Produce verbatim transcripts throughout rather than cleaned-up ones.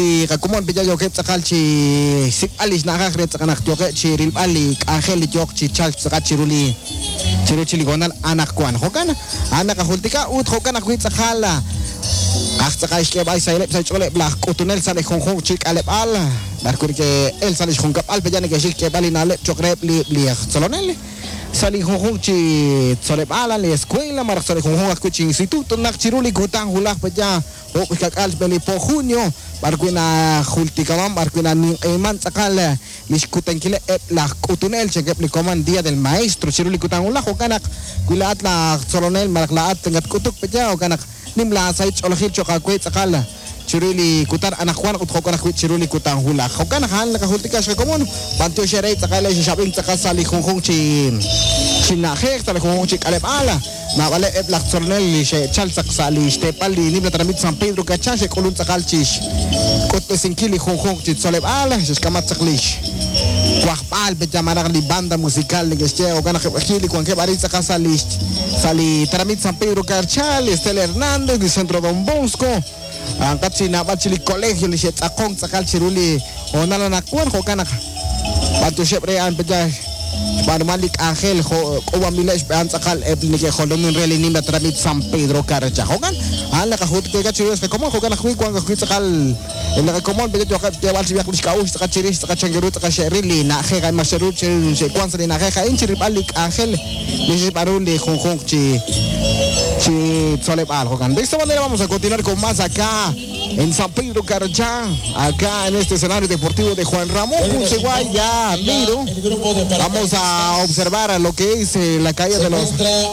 Kakumon bija yo kep sakal chi sik alis na ka kret sakanak yo ke chi ril ali angel yok chi chal sakat chiruli chiru chili gonal anak kwan hokan anak ka hultika ut hokan akwit sakala ak sakay ke bay sa ilep sa chole blak utunel sa lekong kong chik alep al barkur ke el sa lekong kap al pejane ke chik ke bali na lep chokrep li liak solonel sali hong chi solep ala le escuela marak sali hong aku chi instituto nak chiruli gutang hulak peja o kakal beli po junio barkuina hultikamam barkuina ni eman sakal liskutan kile et la kutunel chekep li koman dia del maestro chiruli gutang hulak o kanak kulat la solonel marak laat tengat kutuk peja o kanak nimla sai cholhir chokakwet sakal chiruli kutar anak kwan ut khokan akwit chiruli kutang hulak khokan han la kahultika sa komon panto sherei sakala si shopping saka sali hong hong chi china khek sali hong hong chi kalep ala na wale e blak sornel li she chal sak sali stepal li nibla tramit San Pedro kacha she kolun sakal chish kotte sinkili hong hong chi solep ala she kamat saklish kwakpal bejamarak li banda musical ni geste o kana khili kwan ke bari saka sali sali tramit San Pedro kacha Estel Hernández di Centro Don Bosco angkat si nabat sili colegio li set akong sakal chiruli onala nakuan ko kana bantu chef rean pejay para malik angel ko wamiles ban sakal ebni ke kholomin reli ni tramit San Pedro Carcha ko kan ala ka hut ke ka chiris ke komo ko kana khui kwang ka khui sakal ela ka komo bejo ka tewal si yakulis ka us ka chiris ka changerut ka sherili na khe ka masherut se kwan sa na khe ka inchiri balik angel ni paruli khong khong chi si Solep Aljo. De esta manera vamos a continuar con más acá en San Pedro Carcha, acá en este escenario deportivo de Juan Ramón Punceguay. Ya miro, vamos a observar lo que es eh, la caída de los,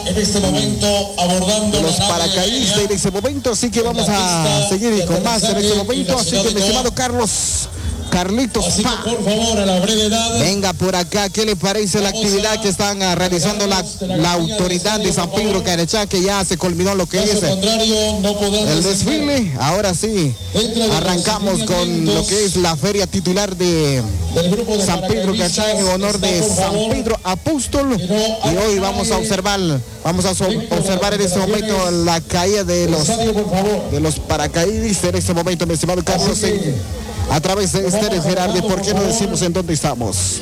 de los paracaidistas en este momento, así que vamos a seguir con más en este momento, así que mi estimado Carlos Carlitos Pa. Por favor, a la brevedad. Venga por acá, ¿qué le parece la actividad que están uh, realizando la, la autoridad de San Pedro Carcha, que ya se culminó lo que es el desfile? Ahora sí, arrancamos con lo que es la feria titular de San Pedro Carcha en honor de San Pedro Apóstol, y hoy vamos a observar, vamos a observar en este momento la caída de los, de los paracaidistas en este momento, mi estimado Carlos, a través de Estéreo Gerardi. ¿Por qué no decimos en dónde estamos?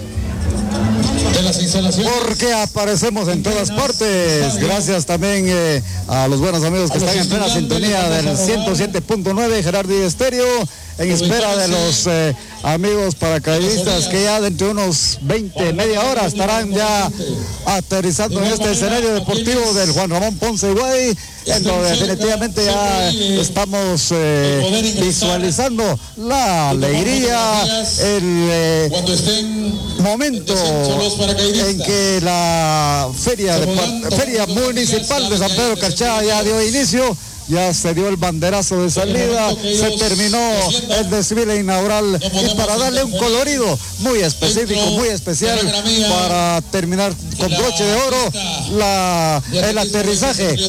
Porque aparecemos en todas partes. Gracias también eh, a los buenos amigos que están en plena sintonía del ciento siete punto nueve Gerardi Estéreo, en espera de los eh, amigos paracaidistas que ya dentro de unos veinte, media hora estarán ya aterrizando en este escenario deportivo del Juan Ramón Ponce Guay, en donde definitivamente ya estamos eh, visualizando la alegría, el eh, momento en que la feria, de, feria municipal de San Pedro Carcha ya dio inicio. Ya se dio el banderazo de salida, se terminó el desfile inaugural, y para darle un colorido muy específico, muy especial, para terminar con broche de oro la, el aterrizaje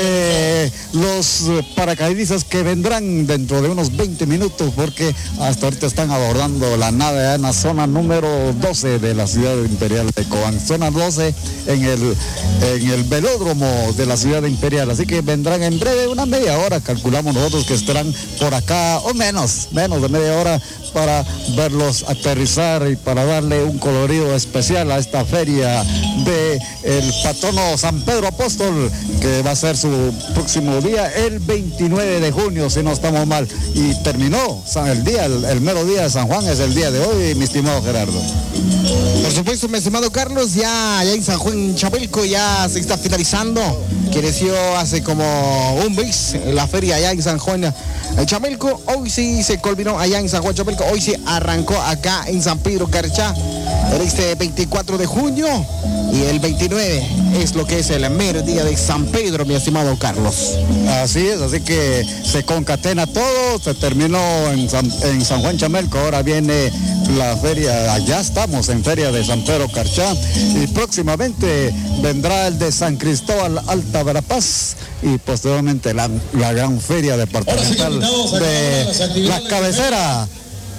de los paracaidistas que vendrán dentro de unos veinte minutos, porque hasta ahorita están abordando la nave en la zona número doce de la ciudad imperial de Cobán, zona doce en el, en el velódromo de la ciudad imperial, así que vendrán en breve, una media hora, calculamos nosotros que estarán por acá, o menos, menos de media hora, para verlos aterrizar y para darle un colorido especial a esta feria de el patrono San Pedro Apóstol, que va a ser su próximo día el veintinueve de junio, si no estamos mal, y terminó el día, el, el mero día de San Juan es el día de hoy, mi estimado Gerardo. Por supuesto, mi estimado Carlos, ya, ya en San Juan Chabelco ya se está finalizando, que inició hace como un mes la feria allá en San Juan Chabelco. Hoy sí se culminó allá en San Juan Chabelco, hoy sí arrancó acá en San Pedro Carcha este veinticuatro de junio, y el veintinueve es lo que es el mero día de San Pedro, mi estimado Carlos. Así es, así que se concatena todo, se terminó en San, en San Juan Chabelco, ahora viene la feria, allá estamos en feria de San Pedro Carcha, y próximamente vendrá el de San Cristóbal Alta Verapaz, y posteriormente la, la gran feria departamental de la cabecera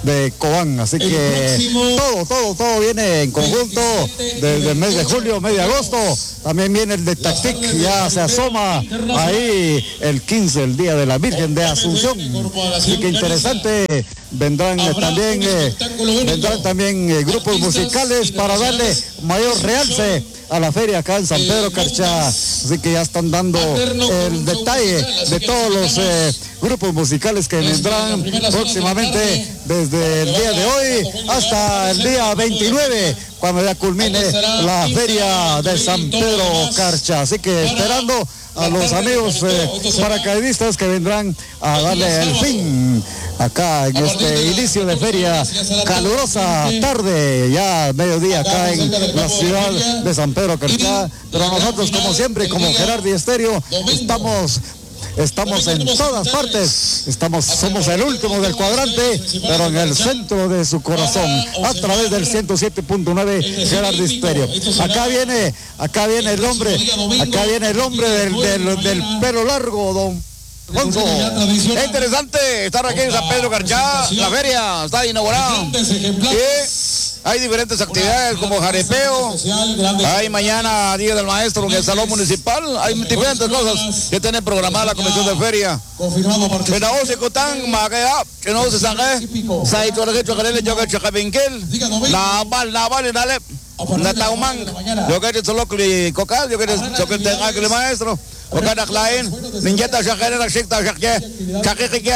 de Cobán. Así que todo, todo, todo viene en conjunto desde el mes de julio, mes de agosto. También viene el de Tactic, ya se asoma ahí el quince, el día de la Virgen de Asunción. Así que interesante, vendrán eh, también, eh, vendrán también eh, grupos musicales para darle mayor realce a la feria acá en San Pedro Carchá. Así que ya están dando el detalle de todos los eh, grupos musicales que vendrán próximamente desde el día de hoy hasta el día veintinueve, cuando ya culmine la feria de San Pedro Carchá. Así que esperando a los amigos eh, paracaidistas que vendrán a darle el fin acá en este inicio de feria, calurosa tarde, ya mediodía acá en la ciudad de San Pedro Carchá. Pero nosotros, como siempre, como Gerardo Estéreo, estamos Estamos en todas partes, estamos, somos el último del cuadrante, pero en el centro de su corazón, a través del ciento siete punto nueve Gerardo Estéreo. Acá viene, acá viene el hombre, acá viene el hombre del, del, del pelo largo, don Alfonso. Es interesante estar aquí en San Pedro Carchá, la feria está inaugurada. Y hay diferentes actividades como jaripeo, hay mañana Día del Maestro en el Salón Municipal, hay diferentes cosas que tiene programada la Comisión de Feria. Pero hoy se cotan, maquea, que no se sangue, sai torre chocarele, choque chocabinquel, naval, naval y dale. La Taumang, yo que eres solo cocal, yo que eres choque el maestro. Oka naklain, ninjeta shakere na shikta shakye, shakike.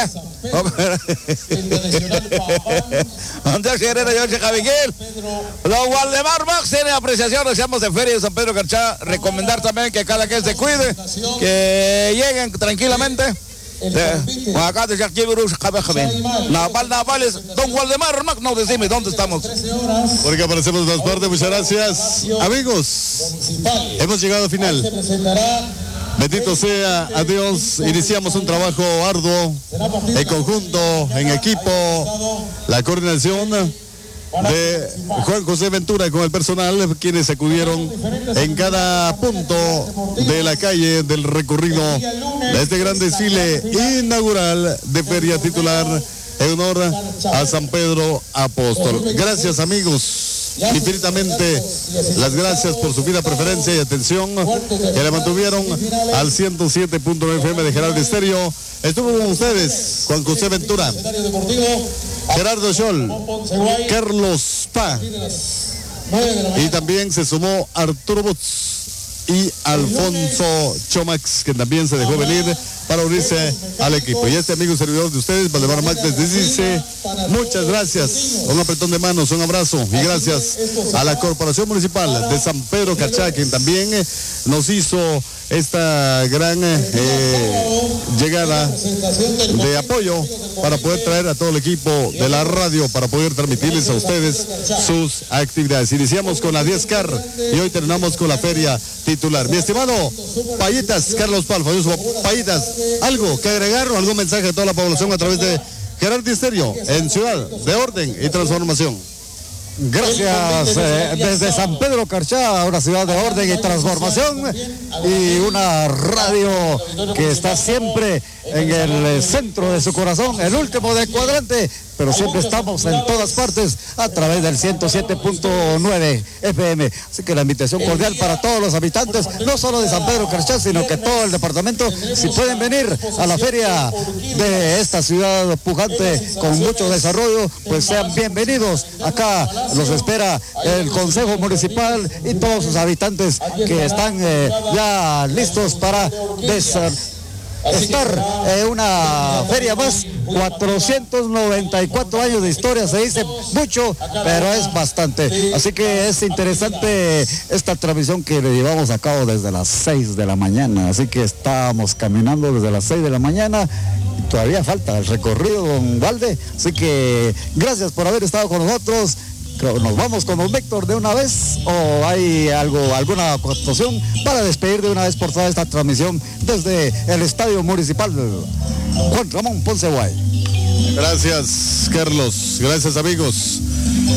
Antes era yo Chacabiguel. Los Waldemar Max tiene apreciación, deseamos de Feria de San Pedro Carchá, recomendar también que cada quien se cuide, que lleguen tranquilamente. Acá de Shakibirus, Cabejabén. Naval, Navales, don Waldemar Max, no decime dónde estamos. Porque aparecemos en todas partes, muchas gracias. Amigos, hemos llegado al final. Bendito sea a Dios, iniciamos un trabajo arduo, en conjunto, en equipo, la coordinación de Juan José Ventura con el personal, quienes acudieron en cada punto de la calle del recorrido de este gran desfile inaugural de Feria Titular en honor a San Pedro Apóstol. Gracias, amigos. Infinitamente las gracias por su vida, preferencia y atención que le mantuvieron al ciento siete punto nueve F M de Gerardo Estéreo. Estuvo con ustedes Juan José Ventura, Gerardo Scholl, Carlos Pa, y también se sumó Arturo Butz y Alfonso Chomax, que también se dejó venir para unirse al equipo. Y este amigo servidor de ustedes, Valdemar Max, les dice muchas gracias, un apretón de manos, un abrazo, y gracias a la Corporación Municipal de San Pedro Carchá, quien también nos hizo esta gran eh, llegada de apoyo para poder traer a todo el equipo de la radio, para poder transmitirles a ustedes sus actividades. Iniciamos con la diez C A R y hoy terminamos con la feria titular. Mi estimado Payitas, Carlos Palfa, Payitas, ¿algo que agregar o algún mensaje a toda la población a través de Gerardo Estéreo en Ciudad de Orden y Transformación? Gracias, eh, desde San Pedro Carchá, una ciudad de orden y transformación, y una radio que está siempre en el centro de su corazón, el último del cuadrante, pero siempre estamos en todas partes a través del ciento siete punto nueve F M. Así que la invitación cordial para todos los habitantes, no solo de San Pedro Carchá, sino que todo el departamento, si pueden venir a la feria de esta ciudad pujante con mucho desarrollo, pues sean bienvenidos. Acá los espera el Consejo Municipal y todos sus habitantes que están eh, ya listos para desarrollar. Estar en una feria más, cuatrocientos noventa y cuatro años de historia, se dice mucho, pero es bastante. Así que es interesante esta transmisión que le llevamos a cabo desde las seis de la mañana. Así que estamos caminando desde las seis de la mañana y todavía falta el recorrido, don Valde. Así que gracias por haber estado con nosotros. ¿Nos vamos con don Víctor de una vez o hay algo, alguna actuación para despedir de una vez por toda esta transmisión desde el Estadio Municipal Juan Ramón Ponce Guay? Gracias, Carlos. Gracias, amigos.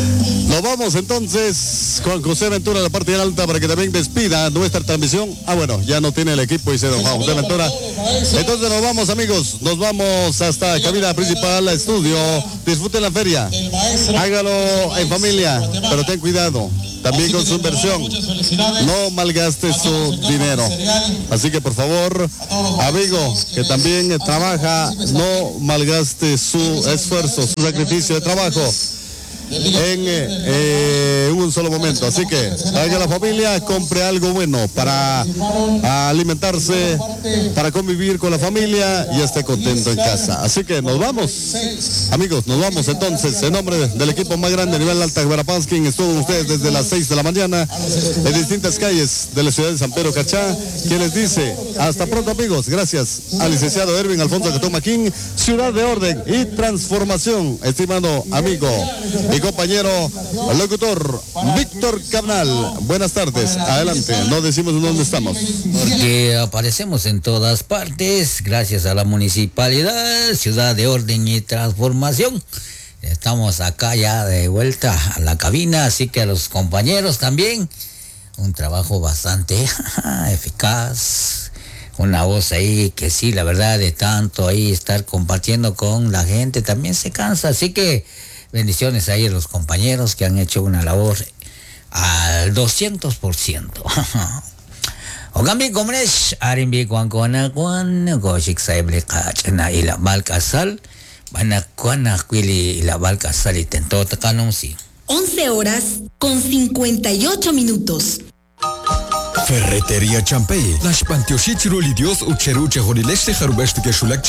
Nos vamos entonces con José Ventura en la parte alta para que también despida nuestra transmisión. Ah, bueno, ya no tiene el equipo, dice don Juan José Ventura. Entonces nos vamos, amigos. Nos vamos hasta cabina principal, estudio. Disfruten la feria. Hágalo en familia, pero ten cuidado. También con su inversión. No malgaste su dinero. Así que por favor, amigo que también trabaja, no malgaste su esfuerzo, su sacrificio de trabajo en eh, un solo momento. Así que vaya a la familia, compre algo bueno para alimentarse, para convivir con la familia y esté contento en casa. Así que nos vamos, amigos, nos vamos entonces en nombre del equipo más grande a nivel alta, Guarapanskin. Estuvo ustedes desde las seis de la mañana en distintas calles de la ciudad de San Pedro Cachá, quien les dice hasta pronto, amigos. Gracias al licenciado Erwin Alfonso Catomaquín, Ciudad de Orden y Transformación, estimado amigo y compañero locutor Víctor Cabnal. Buenas tardes, adelante, no decimos dónde estamos. Porque aparecemos en todas partes, gracias a la municipalidad, Ciudad de Orden y Transformación. Estamos acá ya de vuelta a la cabina, así que a los compañeros también, un trabajo bastante eficaz. Una voz ahí que sí, la verdad, de tanto ahí estar compartiendo con la gente, también se cansa, así que bendiciones ahí a los compañeros que han hecho una labor al doscientos por ciento. Ogambi Gomresh, Arimbi Guancona Guan, Goshik Saible Kachana y la Balcasal, Banacuana Quili y la Balcasal y Tento Tacanonsi. once horas con cincuenta y ocho minutos. Ferretería Champey. Las pantioshich rulidios ucheruche horileste harubeste que shulak